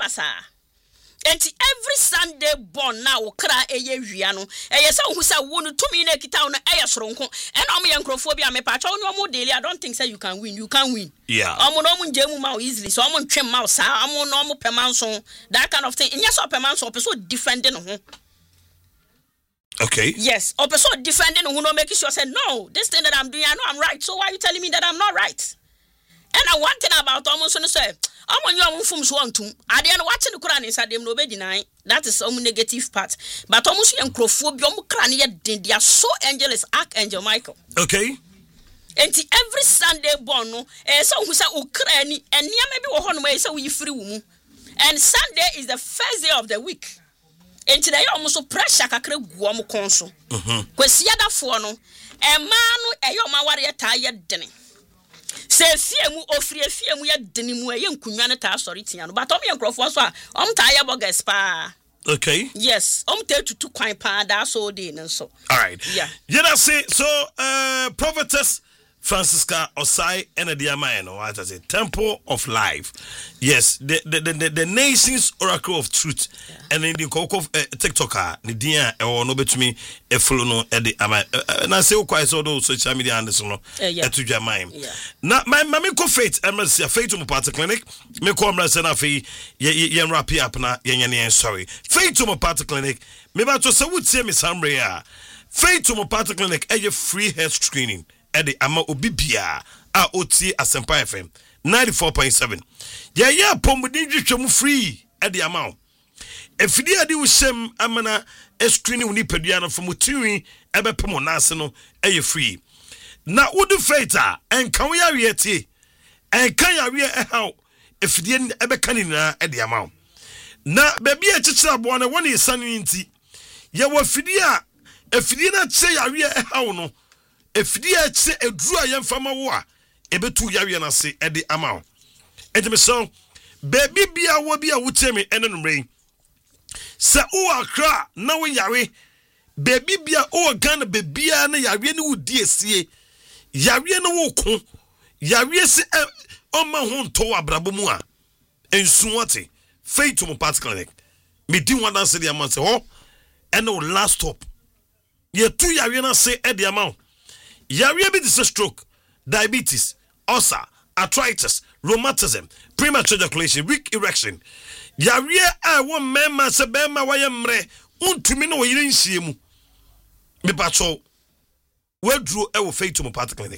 basa. And every Sunday born now kra eye wia no eye say hu say wo no tumi na kita no eye soronko and omo yankrofobia me pa cho no omo daily I don't think say you can win yeah omo no omo njemu ma easily so omo ntwem ma sa omo no omo pemanso that kind of thing yes so pemanso so defending ho okay yes so defending who no making sure say no this thing that I'm doing I know I'm right so why are you telling me that I'm not right and one thing about almost no say I'm on from Swantum. I didn't watch the Quran inside them, no deny. That is some negative part. But almost young Crophobia, they are so angelous, Archangel Michael. Okay. And every Sunday born, so who say Ukraine, and near maybe one way, so we free woman. And Sunday is the first day of the week. And today almost pressure kakre guamu consul. Kwesiada for no, a man, a yoma warrior tired dinning. Say fiemu ofri fiemu ya denimu ye nkunwa ne ta sorry tia no but om ye nkrofo so om ta ya bogus pa okay yes om ta tutu kwan pa da so dey nso all right yeah say so prophetess Francisca Osai Enediama no what I say Temple of Life yes the nation's oracle of truth and in the coco of TikToker ni dia e wo no betumi e follow no e de na say o kwai so do social media and so no e to dwaman na my mama ko faith emergency faith to part clinic me ko amra say na fe ye wrap up na ye nyane sorry faith to part clinic me ba to say wutie me samre a faith to part clinic e free health screening Eddie ama obibia a oti Asempa FM 94.7 ya pomudin dwitwem free Eddie ama efidi ade wo hyem amana screening ni padua no from tui ebepem na ase no free na wodu faita enka wo yawe tie enka yawe haw efidi ebeka ni na Eddie ama na baby a chichira bo na woni sanu nti ya wo efidi na che yawe haw no efidi eche edru ayemfama wo a ebetu yawe na se ede ama edime so baby bia wo bia wutemi enenumre se o akra na wo yawe baby bia o Ghana bebia na yawe ni wudi esie yawe na wo ko yawe se oma ho nto abrabomu a ensuwate faith to part clinic me di one dance the amount say ho and no last stop ye tu yawe na se ede ama Yaria be this stroke, diabetes, ulcer, arthritis, rheumatism, premature ejaculation, weak erection. Yaria I want memma sebema wayemre untumi no yire nsiemu. Me pacho we drew e wo faith to my part clinic.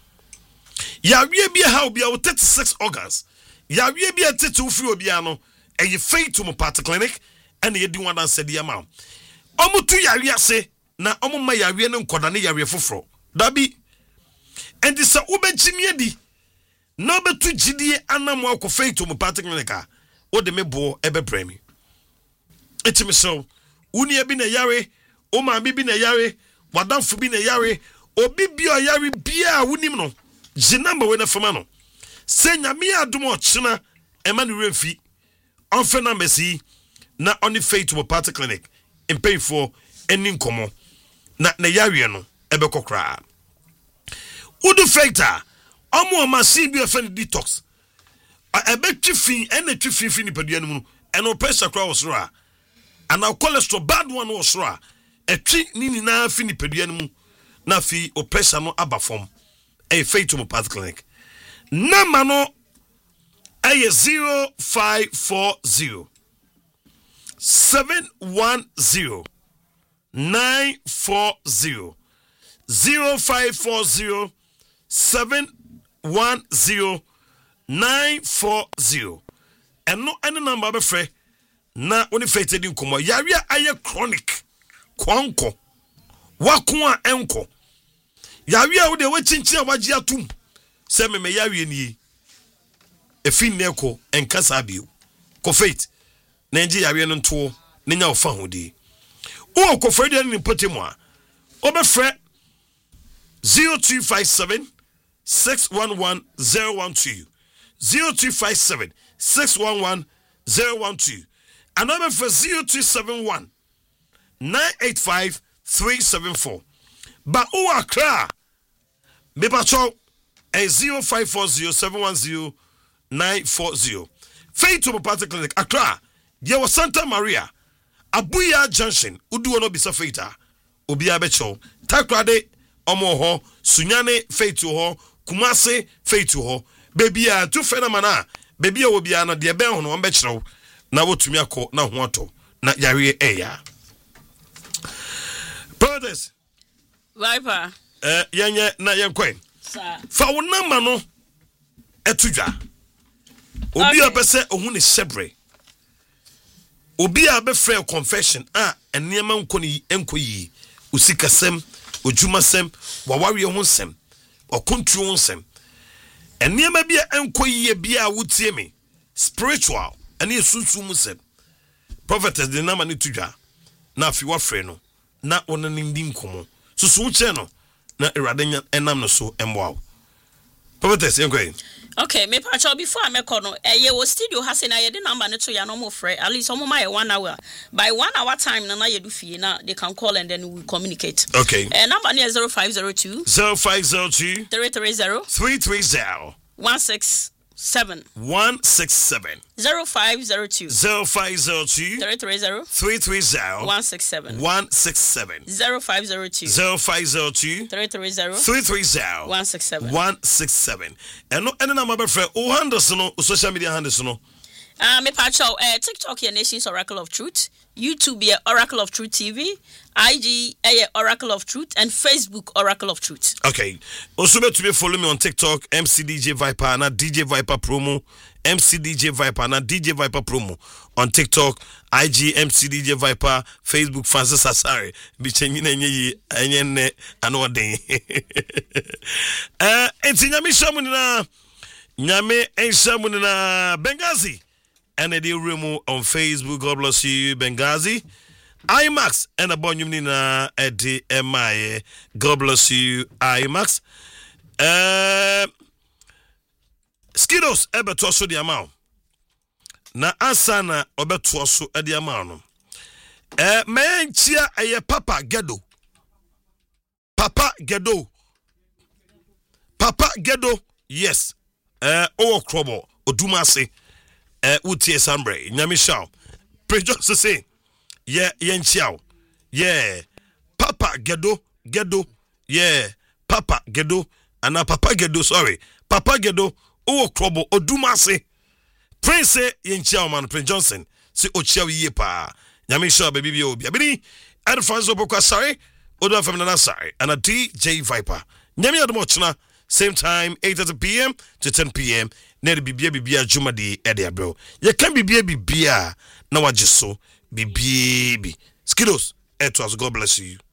Yaria be how be 36 organs. Yaria be tete wo free obia no e ye faith to my part clinic and ye di one dan said the amount. Omo tu yaria se na omo ma yaria no nkoda ne yaria foforo. Dabi and this ubechimie di no betu gidie anam akofei to part clinic o de mebo ebe premi etimi so uni bi na yare o ma bi na yare wadamfo bi na yare obi bi o yare bia wunim no ginamba we na fama no se nyame adom o chena ema ne refi onfe number si na oni faith to part clinic in pay for any nkomo na yare no ebe kokra udu factor omo ma CB FN detox ebe twifin ene twifin ni padua no eno pressure kra wosoro a ana cholesterol bad one wosoro a etwi ni na fini padua no na fi o pressure no abafom e faith to part clinic number no ay 0540 710 940 0540 710 940 and no any number be free na oni fated in komo yaria aye chronic kwanko wakwa enko yaria wo de we chinchin waji atum se me yaria ni efin neko enkasa bio ko faith na nji yaria no nto ne nya ofa hodi o ko faith ni potemu a obefre 0257 611 012 0257 611 012 and number for 0271 985 374 but who are clear me patrol a 0540 710 940 Faith Homeopathy Clinic Accra there was Santa Maria Abuya Junction udu no bisa Faith obi abecho Takrade omo ho Sunyane Faith ho Kumase Faith ho baby a two phenomena baby obi a na de ben ho no mbekyerew na wotumi akọ na ho ato na yare eya brothers Viper yenye na yenkwen fa wonama no etudwa obi a pese ohun ne shebre obi a be frɛ confession enema nkoni enkoyi usikasem ojumasem waware ho nsem okontru ho nsem enema bia enkoyi bia wotie me spiritual ene esunsu mu nsem prophetess de nama ne tudwa na afi wafrɛ no na wonane ndi nkomo susu uche no na eradenya enam no so emwa prophetess enkoyi. Okay, me pacho before I make no ye wo studio ha say na ye de number ne to ya no mo frɛ at least omo ma ye 1 hour by 1 hour time na ye do fie na they can call and then we communicate. Okay, number ne 0502 330 167 167 0502 330 167 0502 167 eno na ma be frɛ o handles no social media handles no me pacho TikTok your Nations Oracle of Truth, YouTube your Oracle of Truth TV, IG Oracle of Truth, and Facebook Oracle of Truth. Okay. Also to be follow me on TikTok MCDJ Viper na DJ Viper promo MCDJ Viper na DJ Viper promo on TikTok IG MCDJ Viper Facebook Francis Asare bi chenyi na enye ne anoden entinyami shamunina nyame enshamunina Benghazi and a deal room on Facebook. God bless you, Benghazi. IMAX and a bonum na Eddie MI. God bless you, IMAX. Skidos ebetoso di amount. Na asana obetoso di amount. Menchia eye Papa Gedo. Papa Gedo. Yes. Krobo Odumase. Utie Sambre, Nyamisha. Prejo say, yeah, Yenchiao. Yeah, Papa Gedo, yeah, Papa Gedo, and Papa Gedo, sorry, Papa Gedo, Krobo, Odumase. Prince Yenchiao man, Prince Johnson, si Ochiao Yepa, Nyamisha, baby, Obi, and Franzo Boka, sorry, Oda from Nasari, and a DJ Viper. Nyami Admochna, same time, 8:30 p.m. to 10 p.m. Neri bibia jumadi ede bro. Ye can bibia na wajiso bibi. Skidos, God bless you.